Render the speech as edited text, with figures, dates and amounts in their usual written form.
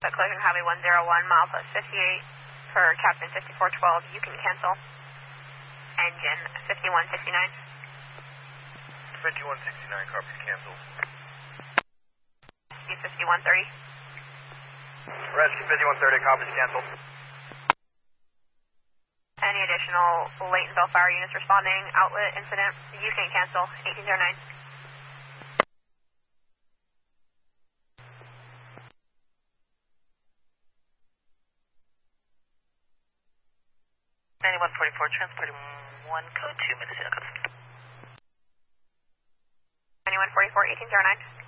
Collision Highway 101, mile plus 58 for Captain 5412. You can cancel. Engine 5169. 5169, copy, cancel. Rescue 5130. Rescue 5130, copy, cancel. Any additional latent Bellfire units responding? Outlet incident. You can cancel. 1809. 9144, transporting 1 code 2 Mendocino. 9144, 1809.